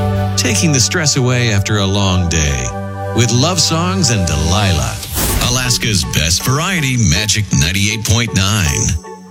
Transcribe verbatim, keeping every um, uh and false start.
taking the stress away after a long day with love songs and Delilah. Alaska's best variety, Magic ninety-eight point nine.